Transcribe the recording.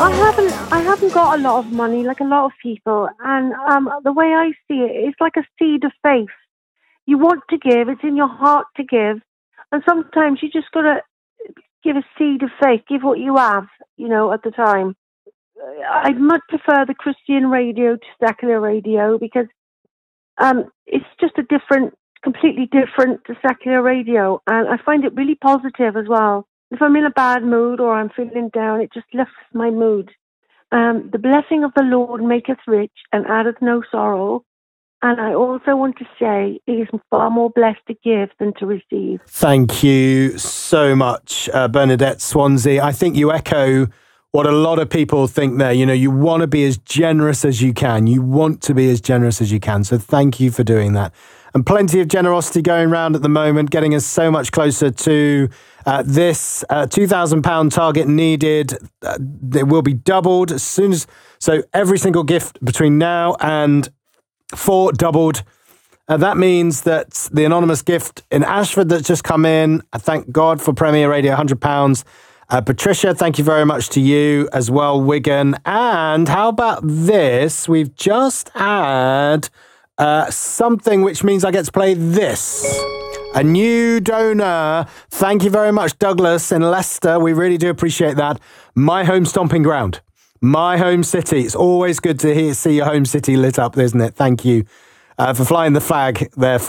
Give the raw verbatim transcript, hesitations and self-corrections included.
I haven't, I haven't got a lot of money like a lot of people, and um, the way I see it, it's like a seed of faith. You want to give; it's in your heart to give, and sometimes you just got to give a seed of faith. Give what you have, you know, at the time. I'd much prefer the Christian radio to secular radio because um, it's just a different, completely different to secular radio, and I find it really positive as well. If I'm in a bad mood or I'm feeling down, it just lifts my mood. Um, the blessing of the Lord maketh rich and addeth no sorrow. And I also want to say it is far more blessed to give than to receive. Thank you so much, uh, Bernadette Swansea. I think you echo what a lot of people think there. You know, you want to be as generous as you can. You want to be as generous as you can. So thank you for doing that. And plenty of generosity going around at the moment, getting us so much closer to uh, this uh, two thousand pounds target needed. Uh, it will be doubled as soon as... So every single gift between now and four doubled. Uh, that means that the anonymous gift in Ashford that's just come in, I thank God for Premier Radio, one hundred pounds. Uh, Patricia, thank you very much to you as well, Wigan. And how about this? We've just had... Uh, something which means I get to play this. A new donor. Thank you very much, Douglas in Leicester. We really do appreciate that. My home stomping ground. My home city. It's always good to hear, see your home city lit up, isn't it? Thank you uh, for flying the flag there. For